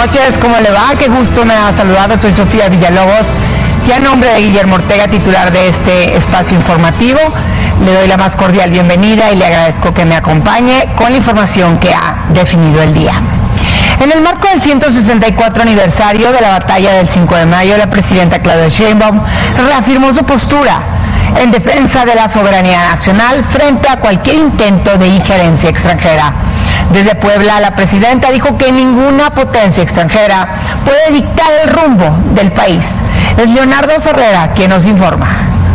noches, ¿cómo le va? Qué gusto me da saludarles, soy Sofía Villalobos y a nombre de Guillermo Ortega, titular de este espacio informativo, le doy la más cordial bienvenida y le agradezco que me acompañe con la información que ha definido el día. En el marco del 164 aniversario de la batalla del 5 de mayo, la presidenta Claudia Sheinbaum reafirmó su postura en defensa de la soberanía nacional frente a cualquier intento de injerencia extranjera. Desde Puebla, la presidenta dijo que ninguna potencia extranjera puede dictar el rumbo del país. Es Leonardo Ferrera quien nos informa.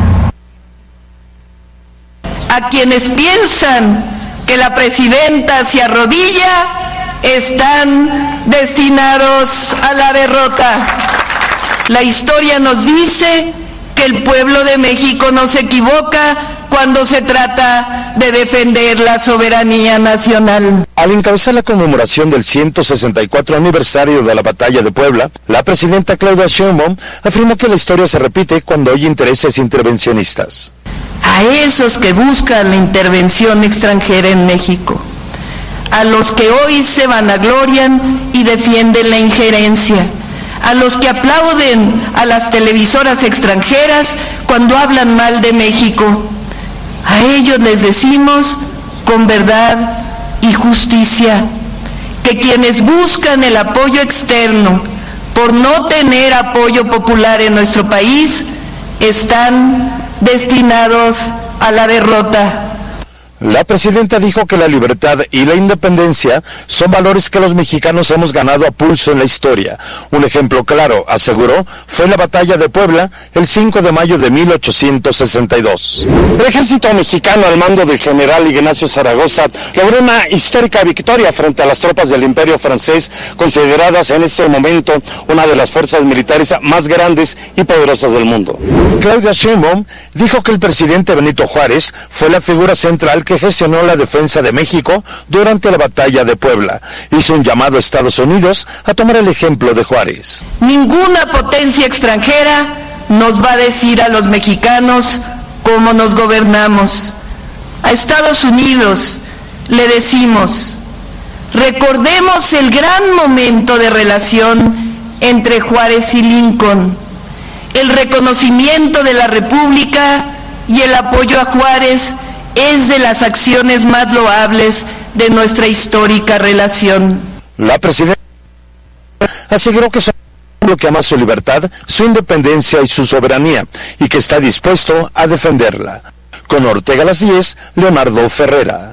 A quienes piensan que la presidenta se arrodilla, están destinados a la derrota. La historia nos dice que el pueblo de México no se equivoca cuando se trata de defender la soberanía nacional. Al encabezar la conmemoración del 164 aniversario de la batalla de Puebla, la presidenta Claudia Sheinbaum afirmó que la historia se repite cuando hay intereses intervencionistas. A esos que buscan la intervención extranjera en México, a los que hoy se vanaglorian y defienden la injerencia, a los que aplauden a las televisoras extranjeras cuando hablan mal de México, a ellos les decimos con verdad y justicia que quienes buscan el apoyo externo por no tener apoyo popular en nuestro país están destinados a la derrota. La presidenta dijo que la libertad y la independencia son valores que los mexicanos hemos ganado a pulso en la historia. Un ejemplo claro, aseguró, fue la batalla de Puebla el 5 de mayo de 1862. El ejército mexicano al mando del general Ignacio Zaragoza logró una histórica victoria frente a las tropas del Imperio francés, consideradas en ese momento una de las fuerzas militares más grandes y poderosas del mundo. Claudia Sheinbaum dijo que el presidente Benito Juárez fue la figura central que gestionó la defensa de México durante la batalla de Puebla. Hizo un llamado a Estados Unidos a tomar el ejemplo de Juárez. Ninguna potencia extranjera nos va a decir a los mexicanos cómo nos gobernamos. A Estados Unidos le decimos, recordemos el gran momento de relación entre Juárez y Lincoln, el reconocimiento de la República y el apoyo a Juárez es de las acciones más loables de nuestra histórica relación. La presidenta aseguró que son un pueblo que ama su libertad, su independencia y su soberanía, y que está dispuesto a defenderla. Con Ortega a las 10, Leonardo Ferrera.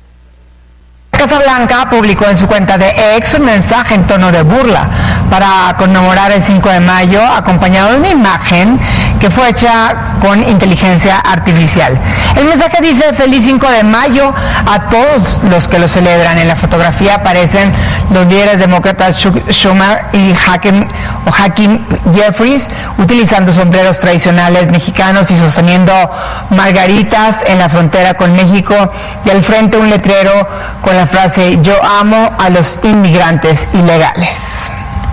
Casa Blanca publicó en su cuenta de X un mensaje en tono de burla para conmemorar el 5 de mayo, acompañado de una imagen que fue hecha con inteligencia artificial. El mensaje dice: feliz 5 de mayo a todos los que lo celebran. En la fotografía aparecen los líderes demócratas Chuck Schumer y Hakeem Jeffries utilizando sombreros tradicionales mexicanos y sosteniendo margaritas en la frontera con México, y al frente un letrero con la frase "Yo amo a los inmigrantes ilegales".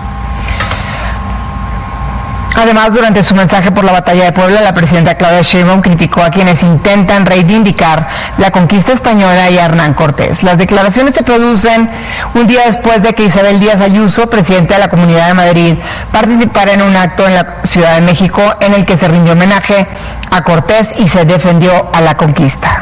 Además, durante su mensaje por la batalla de Puebla, la presidenta Claudia Sheinbaum criticó a quienes intentan reivindicar la conquista española y a Hernán Cortés. Las declaraciones se producen un día después de que Isabel Díaz Ayuso, presidenta de la Comunidad de Madrid, participara en un acto en la Ciudad de México en el que se rindió homenaje a Cortés y se defendió a la conquista.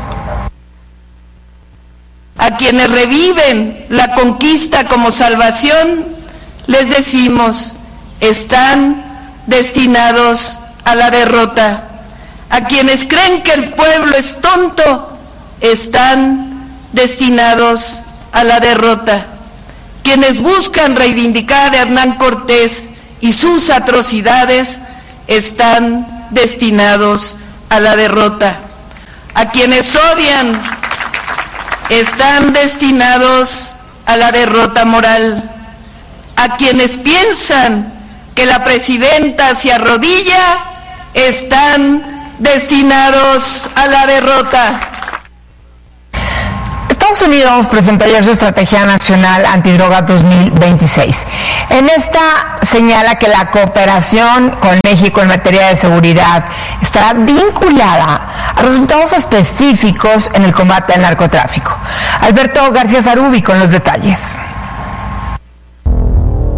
A quienes reviven la conquista como salvación, les decimos, están destinados a la derrota. A quienes creen que el pueblo es tonto, están destinados a la derrota. Quienes buscan reivindicar a Hernán Cortés y sus atrocidades, están destinados a la derrota. A quienes odian, están destinados a la derrota moral. A quienes piensan que la presidenta se arrodilla, están destinados a la derrota. Estados Unidos presentó ayer su Estrategia Nacional Antidroga 2026. En esta señala que la cooperación con México en materia de seguridad estará vinculada a resultados específicos en el combate al narcotráfico. Alberto García Zarubi con los detalles.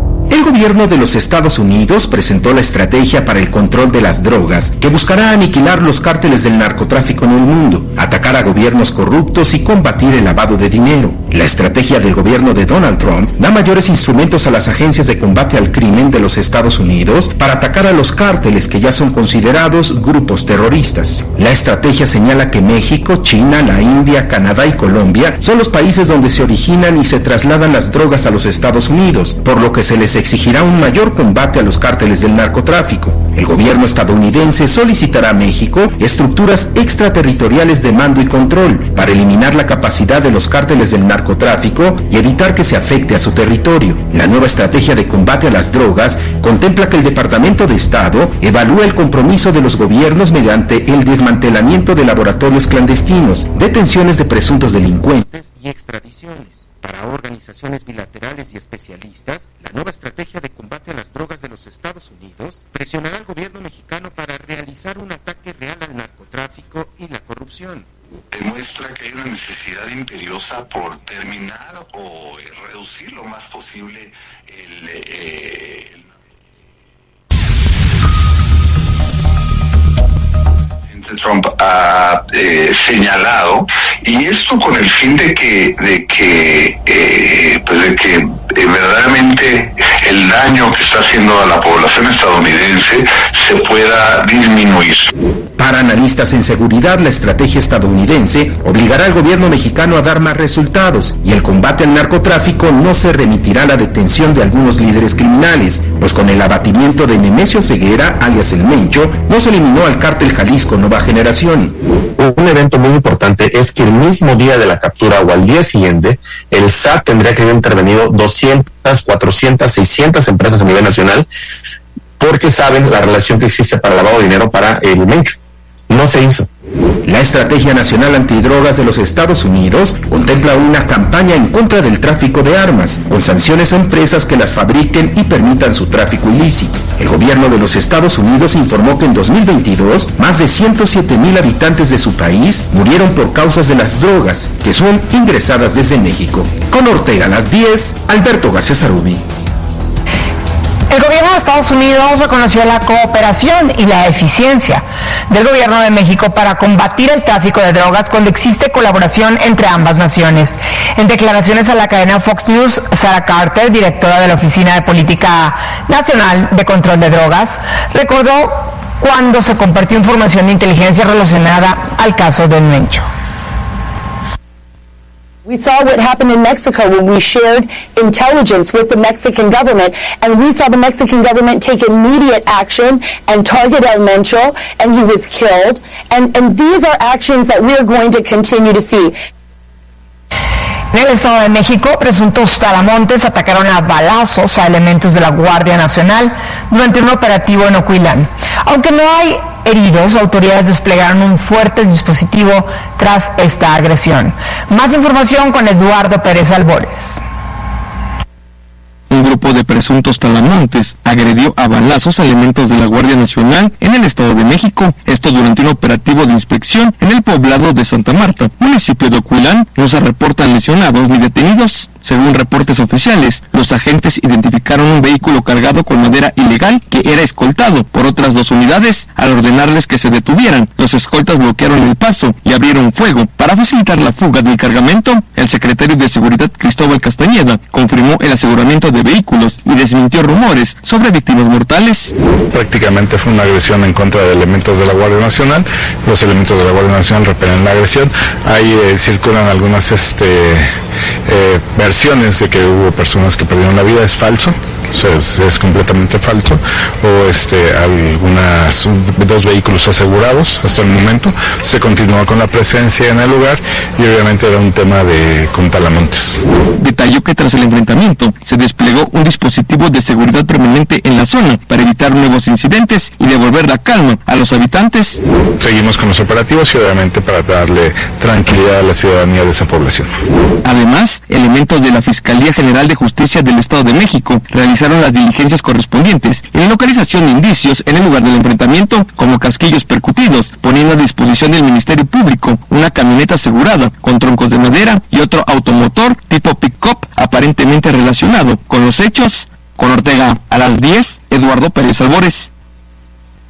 gobierno de los Estados Unidos presentó la estrategia para el control de las drogas, que buscará aniquilar los cárteles del narcotráfico en el mundo, atacar a gobiernos corruptos y combatir el lavado de dinero. La estrategia del gobierno de Donald Trump da mayores instrumentos a las agencias de combate al crimen de los Estados Unidos para atacar a los cárteles que ya son considerados grupos terroristas. La estrategia señala que México, China, la India, Canadá y Colombia son los países donde se originan y se trasladan las drogas a los Estados Unidos, por lo que se les exigirá un mayor combate a los cárteles del narcotráfico. El gobierno estadounidense solicitará a México estructuras extraterritoriales de mando y control para eliminar la capacidad de los cárteles del narcotráfico y evitar que se afecte a su territorio. La nueva estrategia de combate a las drogas contempla que el Departamento de Estado evalúe el compromiso de los gobiernos mediante el desmantelamiento de laboratorios clandestinos, detenciones de presuntos delincuentes y extradiciones. Para organizaciones bilaterales y especialistas, la nueva estrategia de combate a las drogas de los Estados Unidos presionará al gobierno mexicano para realizar un ataque real al narcotráfico y la corrupción. Demuestra que hay una necesidad imperiosa por terminar o reducir lo más posible el Trump ha señalado, y esto con el fin de que verdaderamente el daño que está haciendo a la población estadounidense se pueda disminuir. Para analistas en seguridad, la estrategia estadounidense obligará al gobierno mexicano a dar más resultados y el combate al narcotráfico no se remitirá a la detención de algunos líderes criminales, pues con el abatimiento de Nemesio Ceguera, alias El Mencho, no se eliminó al cártel Jalisco Nueva Generación. Un evento muy importante es que el mismo día de la captura o al día siguiente, el SAT tendría que haber intervenido 200, 400, 600 empresas a nivel nacional, porque saben la relación que existe para lavado de dinero para el Mencho. No se hizo. La Estrategia Nacional Antidrogas de los Estados Unidos contempla una campaña en contra del tráfico de armas, con sanciones a empresas que las fabriquen y permitan su tráfico ilícito. El gobierno de los Estados Unidos informó que en 2022, más de 107,000 habitantes de su país murieron por causas de las drogas, que son ingresadas desde México. Con Ortega a las 10, Alberto García Sarubi. El gobierno de Estados Unidos reconoció la cooperación y la eficiencia del gobierno de México para combatir el tráfico de drogas cuando existe colaboración entre ambas naciones. En declaraciones a la cadena Fox News, Sarah Carter, directora de la Oficina de Política Nacional de Control de Drogas, recordó cuando se compartió información de inteligencia relacionada al caso del Mencho. We saw what happened in Mexico when we shared intelligence with the Mexican government, and we saw the Mexican government take immediate action and target El Mencho, and he was killed. And these are actions that we're going to continue to see. En el Estado de México, presuntos talamontes atacaron a balazos a elementos de la Guardia Nacional durante un operativo en Ocotlán. Aunque no hay heridos, autoridades desplegaron un fuerte dispositivo tras esta agresión. Más información con Eduardo Pérez Albores. Un grupo de presuntos talamontes agredió a balazos a elementos de la Guardia Nacional en el Estado de México. Esto durante un operativo de inspección en el poblado de Santa Marta, municipio de Ocotlán. No se reportan lesionados ni detenidos. Según reportes oficiales, los agentes identificaron un vehículo cargado con madera ilegal que era escoltado por otras 2 unidades. Al ordenarles que se detuvieran, los escoltas bloquearon el paso y abrieron fuego para facilitar la fuga del cargamento. El secretario de Seguridad, Cristóbal Castañeda, confirmó el aseguramiento de vehículos y desmintió rumores sobre víctimas mortales. Prácticamente fue una agresión en contra de elementos de la Guardia Nacional. Los elementos de la Guardia Nacional repelen la agresión. Ahí circulan algunas versiones de que hubo personas que perdieron la vida. Es falso, es completamente falso. O algunas 2 vehículos asegurados hasta el momento. Se continuó con la presencia en el lugar y obviamente era un tema con talamontes. Detalló que tras el enfrentamiento se desplegó un dispositivo de seguridad permanente en la zona para evitar nuevos incidentes y devolver la calma a los habitantes. Seguimos con los operativos y obviamente para darle tranquilidad a la ciudadanía de esa población. Además, elementos de la Fiscalía General de Justicia del Estado de México realizaron las diligencias correspondientes en la localización de indicios en el lugar del enfrentamiento, como casquillos percutidos, poniendo a disposición del Ministerio Público una camioneta asegurada con troncos de madera y otro automotor tipo pick-up aparentemente relacionado con los hechos. Con Ortega A las 10, Eduardo Pérez Albores.